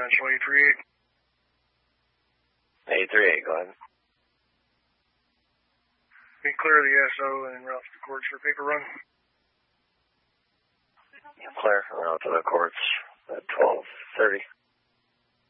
Central 838. 838, go ahead. Be clear of the SO and route to the courts for paper run. Clear, route to the courts at 12:30.